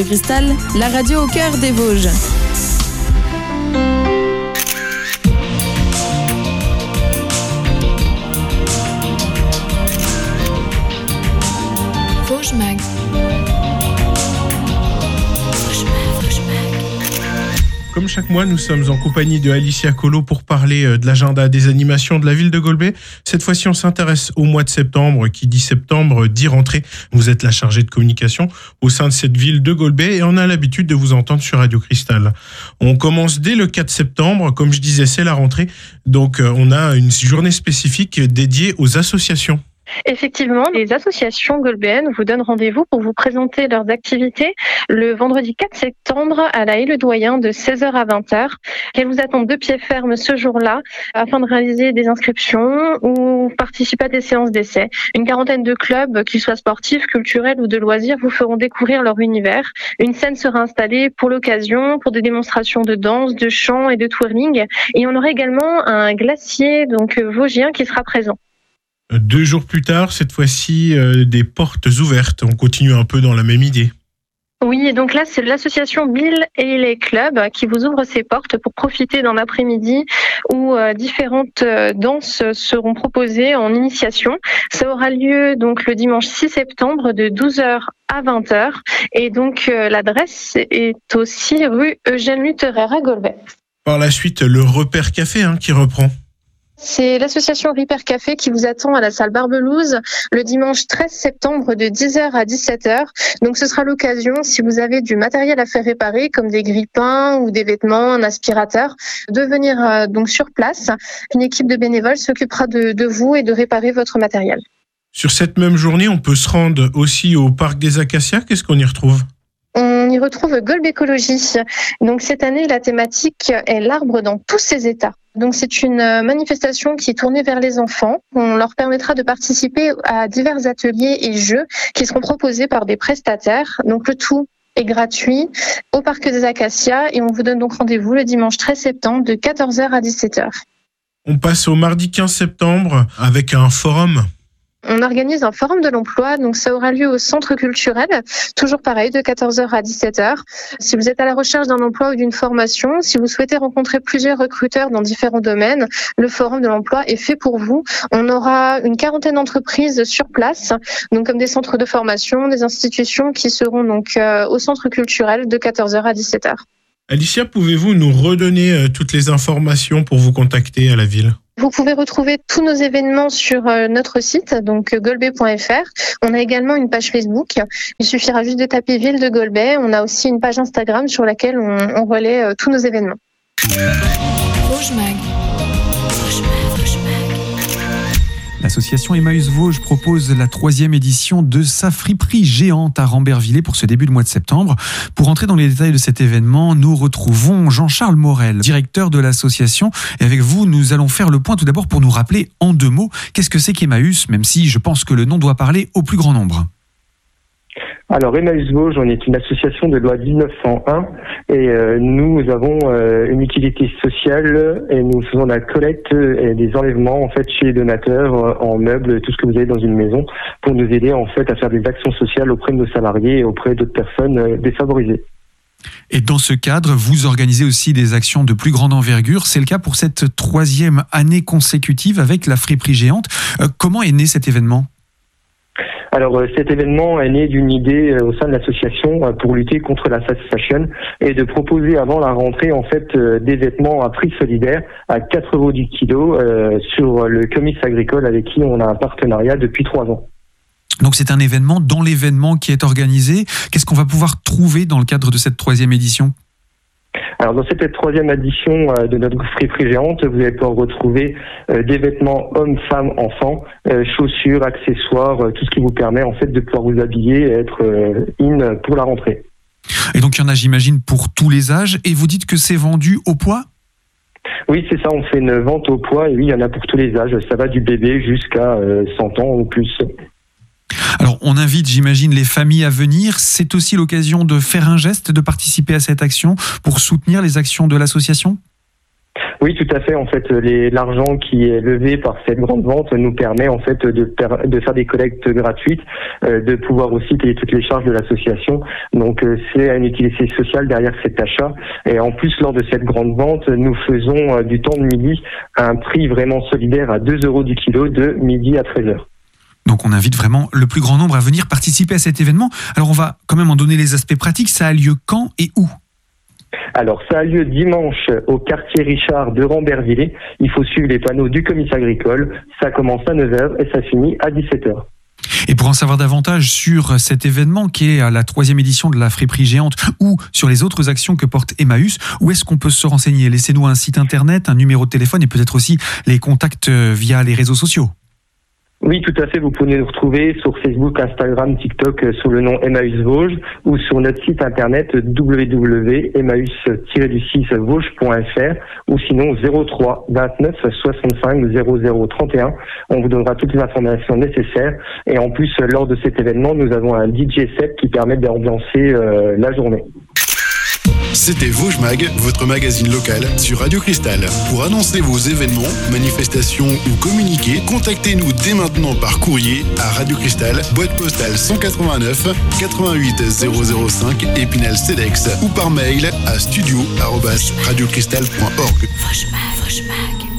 Cristal, la radio au cœur des Vosges. Vosges Mag. Comme chaque mois, nous sommes en compagnie de Alicia Colo pour parler de l'agenda des animations de la ville de Golbey. Cette fois-ci, on s'intéresse au mois de septembre. Qui dit septembre dit rentrée. Vous êtes la chargée de communication au sein de cette ville de Golbey et on a l'habitude de vous entendre sur Radio Cristal. On commence dès le 4 septembre. Comme je disais, c'est la rentrée. Donc, on a une journée spécifique dédiée aux associations. Effectivement, les associations golbéennes vous donnent rendez-vous pour vous présenter leurs activités le vendredi 4 septembre à la Haie-le-Doyen de 16h à 20h. Elles vous attendent de pied ferme ce jour-là afin de réaliser des inscriptions ou participer à des séances d'essai. Une quarantaine de clubs, qu'ils soient sportifs, culturels ou de loisirs, vous feront découvrir leur univers. Une scène sera installée pour l'occasion, pour des démonstrations de danse, de chant et de twirling. Et on aura également un glacier vosgien qui sera présent. 2 jours plus tard, cette fois-ci, des portes ouvertes. On continue un peu dans la même idée. Oui, et donc là, c'est l'association Bill et les clubs qui vous ouvre ses portes pour profiter d'un après-midi où différentes danses seront proposées en initiation. Ça aura lieu donc le dimanche 6 septembre de 12h à 20h. Et donc, l'adresse est aussi rue Eugène Lutterer à Golbey. Par la suite, le Repère Café qui reprend. C'est l'association Ripper Café qui vous attend à la salle Barbelouze le dimanche 13 septembre de 10h à 17h. Donc ce sera l'occasion, si vous avez du matériel à faire réparer, comme des grille-pains ou des vêtements, un aspirateur, de venir donc sur place. Une équipe de bénévoles s'occupera de vous et de réparer votre matériel. Sur cette même journée, on peut se rendre aussi au Parc des Acacias. Qu'est-ce qu'on y retrouve ? On y retrouve Golbécologie. Donc cette année, la thématique est l'arbre dans tous ses états. Donc c'est une manifestation qui est tournée vers les enfants. On leur permettra de participer à divers ateliers et jeux qui seront proposés par des prestataires. Donc le tout est gratuit au Parc des Acacias et on vous donne donc rendez-vous le dimanche 13 septembre de 14h à 17h. On passe au mardi 15 septembre avec un forum. On organise un forum de l'emploi, donc ça aura lieu au centre culturel, toujours pareil, de 14h à 17h. Si vous êtes à la recherche d'un emploi ou d'une formation, si vous souhaitez rencontrer plusieurs recruteurs dans différents domaines, le forum de l'emploi est fait pour vous. On aura une quarantaine d'entreprises sur place, donc comme des centres de formation, des institutions qui seront donc au centre culturel de 14h à 17h. Alicia, pouvez-vous nous redonner toutes les informations pour vous contacter à la ville ? Vous pouvez retrouver tous nos événements sur notre site, donc golbey.fr. On a également une page Facebook. Il suffira juste de taper Ville de Golbey. On a aussi une page Instagram sur laquelle on relaie tous nos événements. Vosges Mag. L'association Emmaüs Vosges propose la 3e édition de sa friperie géante à Rambervillers pour ce début de mois de septembre. Pour entrer dans les détails de cet événement, nous retrouvons Jean-Charles Morel, directeur de l'association. Et avec vous, nous allons faire le point tout d'abord pour nous rappeler en 2 mots qu'est-ce que c'est qu'Emmaüs, même si je pense que le nom doit parler au plus grand nombre. Alors Emmaüs Vosges, on est une association de loi 1901 et nous avons une utilité sociale et nous faisons la collecte et des enlèvements en fait chez les donateurs en meubles, tout ce que vous avez dans une maison, pour nous aider en fait à faire des actions sociales auprès de nos salariés et auprès d'autres personnes défavorisées. Et dans ce cadre, vous organisez aussi des actions de plus grande envergure. C'est le cas pour cette 3e année consécutive avec la friperie géante. Comment est né cet événement ? Alors cet événement est né d'une idée au sein de l'association pour lutter contre la fast fashion et de proposer avant la rentrée en fait des vêtements à prix solidaire à 4 € du kilo sur le Comice agricole avec qui on a un partenariat depuis 3 ans. Donc c'est un événement dans l'événement qui est organisé. Qu'est-ce qu'on va pouvoir trouver dans le cadre de cette 3e édition ? Alors dans cette 3e édition de notre friperie géante, vous allez pouvoir retrouver des vêtements hommes, femmes, enfants, chaussures, accessoires, tout ce qui vous permet en fait de pouvoir vous habiller et être in pour la rentrée. Et donc il y en a, j'imagine, pour tous les âges. Et vous dites que c'est vendu au poids ? Oui, c'est ça, on fait une vente au poids et oui, il y en a pour tous les âges. Ça va du bébé jusqu'à 100 ans ou plus. Alors, on invite, j'imagine, les familles à venir. C'est aussi l'occasion de faire un geste, de participer à cette action pour soutenir les actions de l'association ? Oui, tout à fait. En fait, l'argent qui est levé par cette grande vente nous permet en fait de faire des collectes gratuites, de pouvoir aussi payer toutes les charges de l'association. Donc, c'est une utilité sociale derrière cet achat. Et en plus, lors de cette grande vente, nous faisons du temps de midi un prix vraiment solidaire à 2 € du kilo de midi à 13h. Donc on invite vraiment le plus grand nombre à venir participer à cet événement. Alors on va quand même en donner les aspects pratiques. Ça a lieu quand et où ? Alors, ça a lieu dimanche au quartier Richard de Rambervillers. Il faut suivre les panneaux du comice agricole. Ça commence à 9h et ça finit à 17h. Et pour en savoir davantage sur cet événement qui est à la 3e édition de la friperie géante ou sur les autres actions que porte Emmaüs, où est-ce qu'on peut se renseigner ? Laissez-nous un site internet, un numéro de téléphone et peut-être aussi les contacts via les réseaux sociaux. Oui, tout à fait. Vous pouvez nous retrouver sur Facebook, Instagram, TikTok sous le nom Emmaüs Vosges ou sur notre site internet www.emmaüs-vosges.fr ou sinon 03 29 65 00 31. On vous donnera toutes les informations nécessaires et en plus, lors de cet événement, nous avons un DJ set qui permet d'ambiancer la journée. C'était Vosges Mag, votre magazine local sur Radio Cristal. Pour annoncer vos événements, manifestations ou communiquer, contactez-nous dès maintenant par courrier à Radio Cristal, boîte postale 189 88 005 Épinal-Cedex ou par mail à studio@radiocristal.org. Vosges Mag.